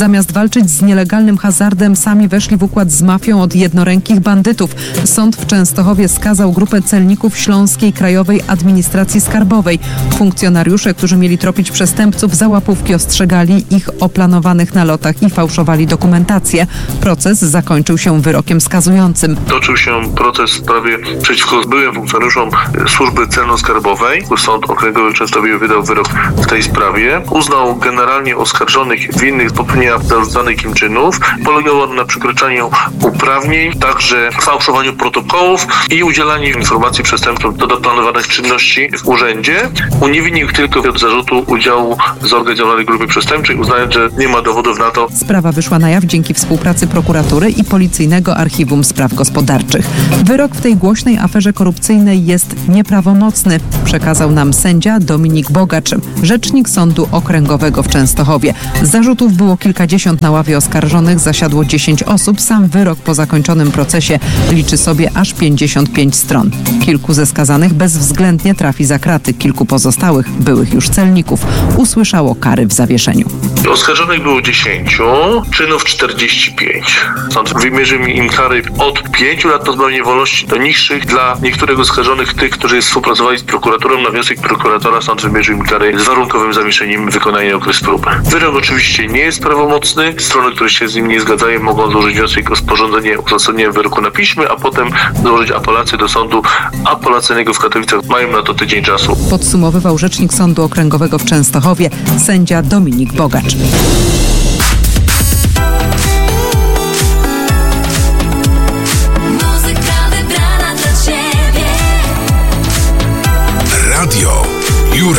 Zamiast walczyć z nielegalnym hazardem, sami weszli w układ z mafią od jednorękich bandytów. Sąd w Częstochowie skazał grupę celników Śląskiej Krajowej Administracji Skarbowej. Funkcjonariusze, którzy mieli tropić przestępców, za łapówki ostrzegali ich o planowanych nalotach i fałszowali dokumentację. Proces zakończył się wyrokiem skazującym. Toczył się proces w sprawie przeciwko byłym funkcjonariuszom Służby Celno-Skarbowej. Sąd Okręgowy w Częstochowie wydał wyrok w tej sprawie. Uznał generalnie oskarżonych winnych popełnienia zarzucanych im czynów. Polegało na przekroczeniu uprawnień, także fałszowaniu protokołów i udzielaniu informacji przestępcom do planowanych czynności w urzędzie. Uniewinnił tylko od zarzutu udziału w zorganizowanej grupie przestępczej, uznając, że nie ma dowodów na to. Sprawa wyszła na jaw dzięki współpracy prokuratury i Policyjnego Archiwum Spraw Gospodarczych. Wyrok w tej głośnej aferze korupcyjnej jest nieprawomocny, przekazał nam sędzia Dominik Bogacz, rzecznik Sądu Okręgowego w Częstochowie. Zarzutów było kilkadziesiąt, na ławie oskarżonych zasiadło 10 osób. Sam wyrok po zakończonym procesie liczy sobie aż 55 stron. Kilku ze skazanych bezwzględnie trafi za kraty. Kilku pozostałych, byłych już celników, usłyszało kary w zawieszeniu. Oskarżonych było 10, czynów 45. Sąd wymierzył im kary od 5 lat pozbawienia wolności do niższych. Dla niektórych oskarżonych, tych, którzy współpracowali z prokuraturą, na wniosek prokuratora sąd wymierzył im kary z warunkowym zawieszeniem wykonania okresu próby. Wyrok oczywiście nie jest prawomocny. Strony, które się z nim nie zgadzają, mogą złożyć wniosek o sporządzenie uzasadnienia wyroku na piśmie, a potem złożyć apelację do sądu apelacyjnego w Katowicach. Mają na to tydzień czasu. Podsumowywał rzecznik Sądu Okręgowego w Częstochowie, sędzia Dominik Bogacz.